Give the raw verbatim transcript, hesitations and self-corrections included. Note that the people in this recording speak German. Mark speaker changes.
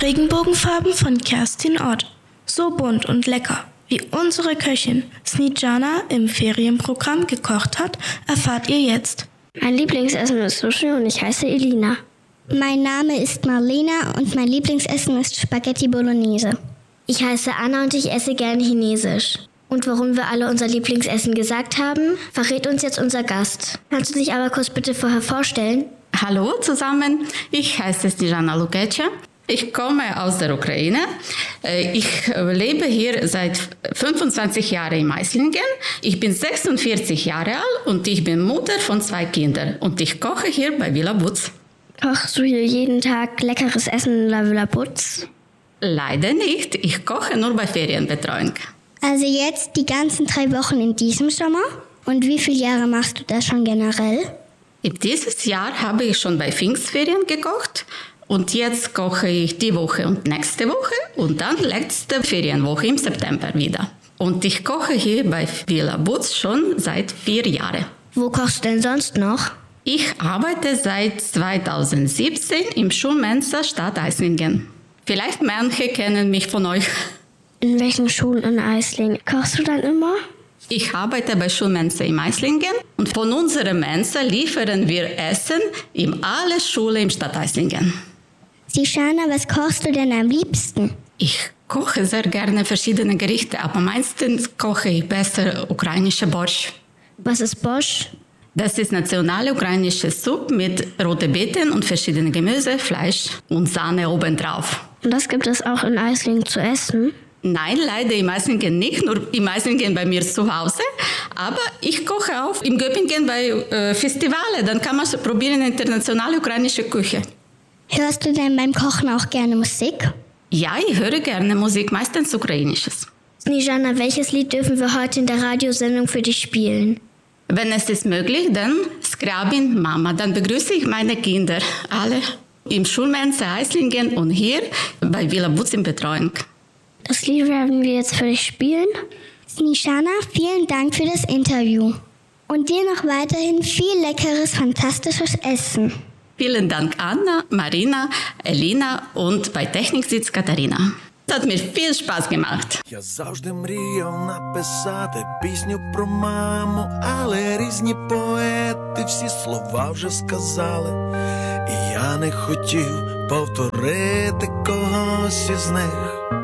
Speaker 1: Regenbogenfarben von Kerstin Ott. So bunt und lecker, wie unsere Köchin Snejana im Ferienprogramm gekocht hat, erfahrt ihr jetzt.
Speaker 2: Mein Lieblingsessen ist Sushi und ich heiße Elina.
Speaker 3: Mein Name ist Marlena und mein Lieblingsessen ist Spaghetti Bolognese.
Speaker 2: Ich heiße Anna und ich esse gerne Chinesisch. Und warum wir alle unser Lieblingsessen gesagt haben, verrät uns jetzt unser Gast. Kannst du dich aber kurz bitte vorher vorstellen?
Speaker 4: Hallo zusammen, ich heiße Snejana Lukecha. Ich komme aus der Ukraine. Ich lebe hier seit fünfundzwanzig Jahren in Eislingen. Ich bin sechsundvierzig Jahre alt und ich bin Mutter von zwei Kindern. Und ich koche hier bei Villa Butz.
Speaker 2: Kochst du hier jeden Tag leckeres Essen in der Villa Butz?
Speaker 4: Leider nicht. Ich koche nur bei Ferienbetreuung.
Speaker 3: Also jetzt die ganzen drei Wochen in diesem Sommer? Und wie viele Jahre machst du das schon generell?
Speaker 4: Dieses Jahr habe ich schon bei Pfingstferien gekocht. Und jetzt koche ich die Woche und nächste Woche und dann letzte Ferienwoche im September wieder. Und ich koche hier bei Villa Butz schon seit vier Jahren.
Speaker 2: Wo kochst du denn sonst noch?
Speaker 4: Ich arbeite seit zweitausendsiebzehn im Schulmensa Stadt Eislingen. Vielleicht manche kennen mich von euch.
Speaker 2: In welchen Schulen in Eislingen kochst du dann immer?
Speaker 4: Ich arbeite bei Schulmensa in Eislingen und von unserer Mensa liefern wir Essen in alle Schulen im Stadt Eislingen.
Speaker 3: Snejana, was kochst du denn am liebsten?
Speaker 4: Ich koche sehr gerne verschiedene Gerichte, aber meistens koche ich besser ukrainische Borsch.
Speaker 2: Was ist Borsch?
Speaker 4: Das ist nationale ukrainische Suppe mit roten Beeten und verschiedenen Gemüse, Fleisch und Sahne obendrauf.
Speaker 2: Und das gibt es auch in Eislingen zu essen?
Speaker 4: Nein, leider in Eislingen nicht, nur in Eislingen bei mir zu Hause. Aber ich koche auch in Göppingen bei äh, Festivalen, dann kann man so probieren internationale ukrainische Küche.
Speaker 3: Hörst du denn beim Kochen auch gerne Musik?
Speaker 4: Ja, ich höre gerne Musik, meistens ukrainisches.
Speaker 2: Snejana, welches Lied dürfen wir heute in der Radiosendung für dich spielen?
Speaker 4: Wenn es ist möglich, dann Skrabin Mama. Dann begrüße ich meine Kinder, alle im Schulmensa Eislingen und hier bei Villa Butz in Betreuung.
Speaker 2: Das Lied werden wir jetzt für dich spielen.
Speaker 3: Snejana, vielen Dank für das Interview. Und dir noch weiterhin viel leckeres, fantastisches Essen.
Speaker 4: Vielen Dank Anna, Marina, Elina und bei Technik sitzt Katharina. Das hat mir viel Spaß gemacht.
Speaker 5: Я завжди мріяв написати пісню про маму, але різні поети всі слова вже сказали. І я не хотів повторити когось із них.